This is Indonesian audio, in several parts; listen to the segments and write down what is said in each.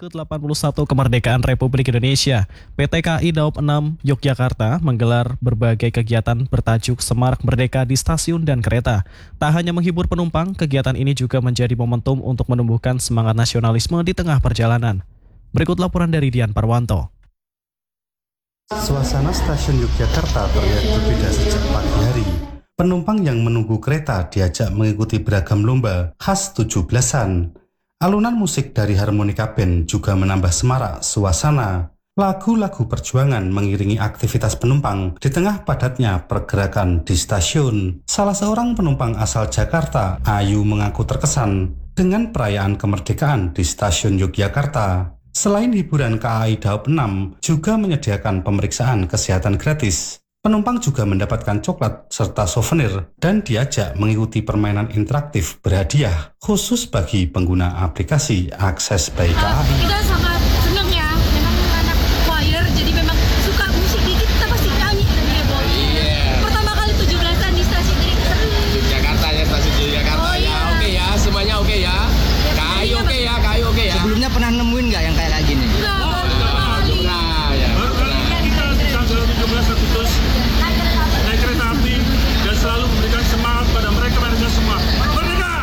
ke-81 Kemerdekaan Republik Indonesia, PT KAI Daob 6 Yogyakarta menggelar berbagai kegiatan bertajuk Semarak Merdeka di stasiun dan kereta. Tak hanya menghibur penumpang, kegiatan ini juga menjadi momentum untuk menumbuhkan semangat nasionalisme di tengah perjalanan. Berikut laporan dari Dian Parwanto. Suasana stasiun Yogyakarta terlihat berbeda sejak pagi hari. Penumpang yang menunggu kereta diajak mengikuti beragam lomba khas 17-an. Alunan musik dari harmonika band juga menambah semarak suasana. Lagu-lagu perjuangan mengiringi aktivitas penumpang di tengah padatnya pergerakan di stasiun. Salah seorang penumpang asal Jakarta, Ayu, mengaku terkesan dengan perayaan kemerdekaan di stasiun Yogyakarta. Selain hiburan, KAI Daob 6 juga menyediakan pemeriksaan kesehatan gratis. Penumpang juga mendapatkan coklat serta souvenir dan diajak mengikuti permainan interaktif berhadiah khusus bagi pengguna aplikasi Akses by KAI. Kita sangat senang ya, memang anak choir jadi memang suka musik dikit kita pasti nyanyi ya Bob. Pertama kali 17-an di stasiun ini seru. Jakarta ya, stasiun Jakarta. Oh, iya. Oke ya, semuanya oke ya. KAI oke ya, KAI oke ya. Sebelumnya pernah nemuin nggak yang kayak gini? Enggak, baru pertama kali. Nah, ya. Kita tanggal 17 Agustus naik kereta api dan selalu memberikan semangat pada mereka semua. Merdeka!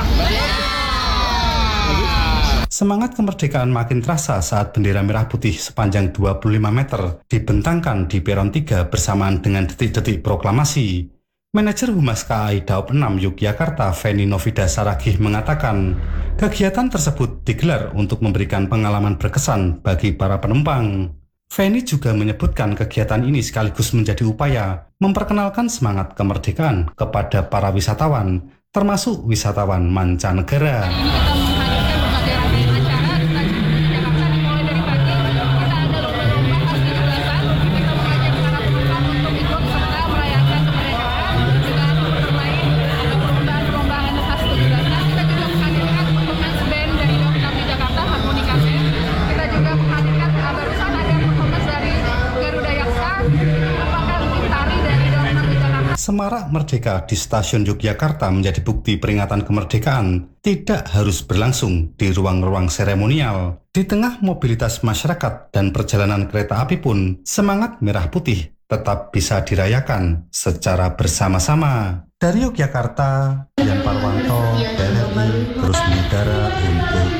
Semangat kemerdekaan makin terasa saat bendera merah putih sepanjang 25 meter dibentangkan di peron 3 bersamaan dengan detik-detik proklamasi. Manajer Humas KAI Daob 6 Yogyakarta, Feni Novida Saragih, mengatakan kegiatan tersebut digelar untuk memberikan pengalaman berkesan bagi para penumpang. Feni juga menyebutkan kegiatan ini sekaligus menjadi upaya memperkenalkan semangat kemerdekaan kepada para wisatawan, termasuk wisatawan mancanegara. Kita menghadirkan berbagai rangkaian acara di stasiun Jakarta dimulai dari pagi. Kita ada lomba-lomba khas 17-an. Kita mengajak para penumpang untuk ikut serta merayakan kemerdekaan dengan bermain perlombaan khas 17-an. Kita juga menghadirkan performance band dari Daob 6 di Jakarta, harmonika band. Kita juga menghadirkan barusan ada performance dari Garuda Yaksa, merupakan tim tari dari Daob 6 di Jakarta. Semarak Merdeka di stasiun Yogyakarta menjadi bukti peringatan kemerdekaan tidak harus berlangsung di ruang-ruang seremonial. Di tengah mobilitas masyarakat dan perjalanan kereta api pun, semangat merah putih tetap bisa dirayakan secara bersama-sama. Dari Yogyakarta, Dian Parwanto, RRI, terus mengudara untuk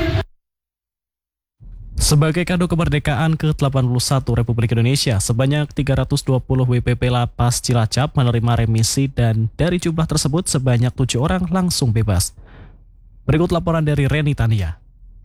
Sebagai kado kemerdekaan ke-81 Republik Indonesia, sebanyak 320 WPP Lapas Cilacap menerima remisi dan dari jumlah tersebut sebanyak 7 orang langsung bebas. Berikut laporan dari Reni Tania.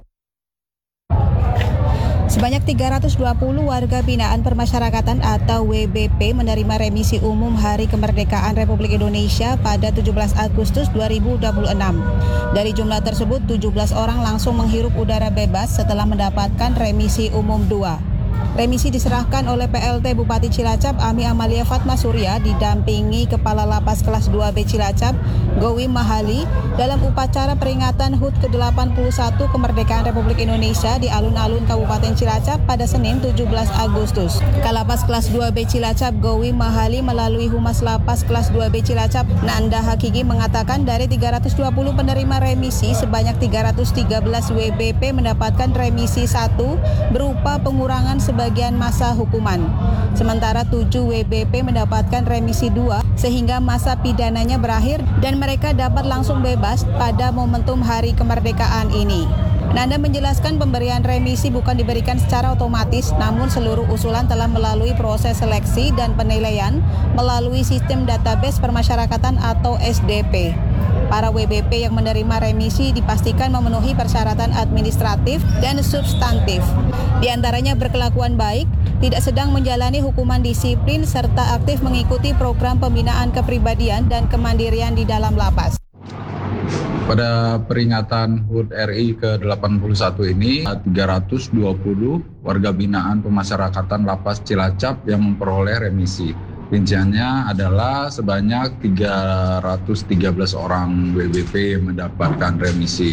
Sebanyak 320 warga binaan permasyarakatan atau WBP menerima remisi umum Hari Kemerdekaan Republik Indonesia pada 17 Agustus 2026. Dari jumlah tersebut, 17 orang langsung menghirup udara bebas setelah mendapatkan remisi umum 2. Remisi diserahkan oleh PLT Bupati Cilacap Ami Amalia Fatma Surya didampingi Kepala Lapas Kelas 2B Cilacap Gowi Mahali dalam upacara peringatan HUT ke-81 Kemerdekaan Republik Indonesia di alun-alun Kabupaten Cilacap pada Senin 17 Agustus. Kalapas Kelas 2B Cilacap Gowi Mahali melalui Humas Lapas Kelas 2B Cilacap Nanda Hakiki mengatakan dari 320 penerima remisi sebanyak 313 WBP mendapatkan remisi 1 berupa pengurangan sebagian masa hukuman. Sementara 7 WBP mendapatkan remisi 2 sehingga masa pidananya berakhir dan mereka dapat langsung bebas pada momentum Hari Kemerdekaan ini. Nanda menjelaskan pemberian remisi bukan diberikan secara otomatis, namun seluruh usulan telah melalui proses seleksi dan penilaian melalui sistem database permasyarakatan atau SDP. Para WBP yang menerima remisi dipastikan memenuhi persyaratan administratif dan substantif. Di antaranya berkelakuan baik, tidak sedang menjalani hukuman disiplin, serta aktif mengikuti program pembinaan kepribadian dan kemandirian di dalam lapas. Pada peringatan HUT RI ke-81 ini, 320 warga binaan pemasyarakatan Lapas Cilacap yang memperoleh remisi. Rinciannya adalah sebanyak 313 orang WBP mendapatkan remisi.